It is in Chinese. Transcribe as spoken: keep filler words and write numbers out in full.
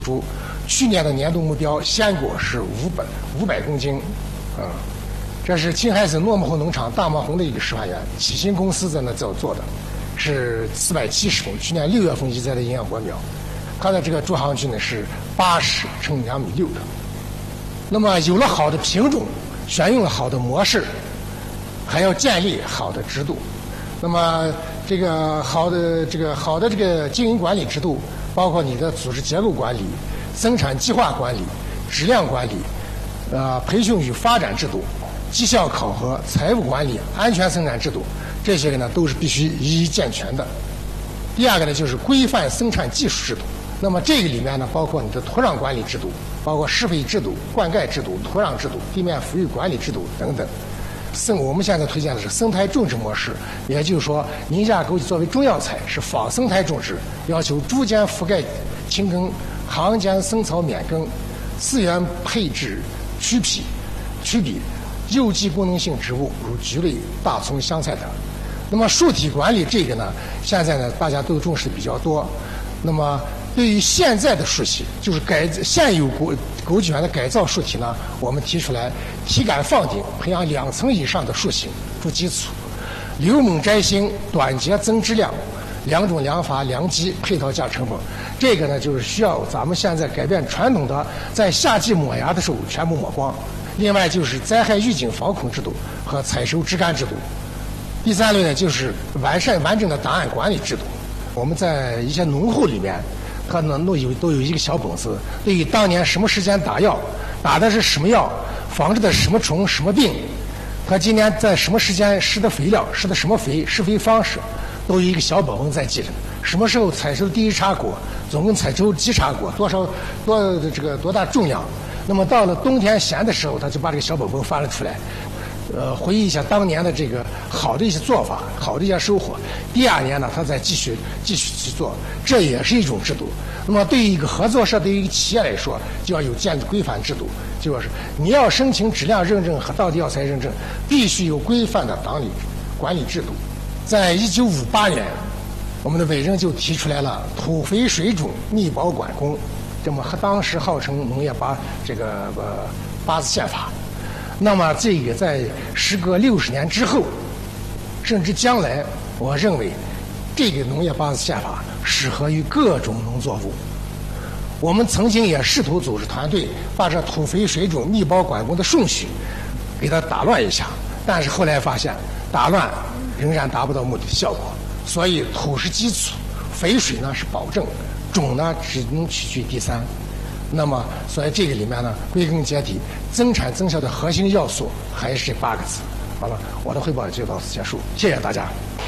出去年的年度目标鲜果是五百五百公斤，啊，这是青海省诺木红农场大毛红的一个示范园，启新公司在那做做的，是四百七十亩，去年六月份移栽的营养果苗，它的这个株行距呢是八十乘两米六的。那么有了好的品种，选用了好的模式，还要建立好的制度。那么这个好的这个好的这个经营管理制度，包括你的组织结构管理、生产计划管理、质量管理、呃培训与发展制度、绩效考核、财务管理、安全生产制度，这些个呢都是必须一一健全的。第二个呢就是规范生产技术制度。那么这个里面呢包括你的土壤管理制度，包括施肥制度、灌溉制度、土壤制度、地面抚育管理制度等等。生我们现在推荐的是生态种植模式，也就是说，宁夏枸杞作为中药材是仿生态种植，要求株间覆盖青根，行间生草免耕，资源配置曲圮曲笔，有机功能性植物如菊类、大葱、香菜等。那么树体管理这个呢，现在呢大家都重视的比较多。那么对于现在的树体，就是改现有枸枸杞园的改造树体呢，我们提出来体感放顶，培养两层以上的树型做基础，留猛摘新，短节增质量，两种良法良机，配套价成本。这个呢，就是需要咱们现在改变传统的在夏季抹芽的时候全部抹光。另外就是灾害预警防控制度和采收支干制度。第三类呢，就是完善完整的档案管理制度。我们在一些农户里面，他呢都有都有一个小本子，对于当年什么时间打药，打的是什么药，防治的是什么虫什么病，他今年在什么时间施的肥料，施的什么肥，施肥方式，都有一个小本本在记着。什么时候采收第一茬果，总共采收几茬果，多少多这个多大重量。那么到了冬天闲的时候，他就把这个小本本翻了出来。呃，回忆一下当年的这个好的一些做法，好的一些收获。第二年呢，他再继续继续去做，这也是一种制度。那么，对于一个合作社，对于一个企业来说，就要有建立规范制度，就是你要申请质量认证和道地药材认证，必须有规范的档理管理制度。在一九五八年，我们的委任就提出来了土肥水种密保管工，这么和当时号称农业八这个呃八字宪法。那么这个在时隔六十年之后，甚至将来，我认为这个农业八字宪法适合于各种农作物。我们曾经也试图组织团队把这土肥水种密保管工的顺序给它打乱一下，但是后来发现打乱仍然达不到目的的效果。所以土是基础，肥水呢是保证，种呢只能取决第三。那么，所以这个里面呢，归根结底，增产增效的核心要素还是这八个字。好了，我的汇报就到此结束，谢谢大家。